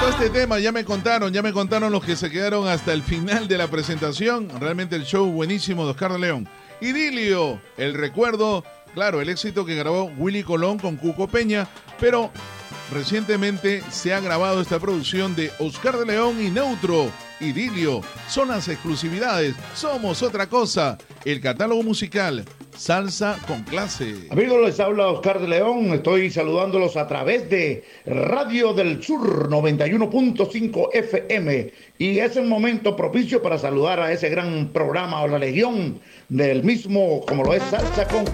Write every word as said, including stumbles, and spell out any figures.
gustó este tema, ya me contaron, ya me contaron los que se quedaron hasta el final de la presentación. Realmente el show buenísimo de Oscar de León. Idilio, el recuerdo, claro, el éxito que grabó Willy Colón con Cuco Peña, pero recientemente se ha grabado esta producción de Oscar de León y Neutro. Idilio, son las exclusividades, somos otra cosa, el catálogo musical, salsa con clase. Amigos, les habla Oscar de León, estoy saludándolos a través de Radio del Sur noventa y uno punto cinco F M y es el momento propicio para saludar a ese gran programa o la legión del mismo, como lo es Salsa con Clase.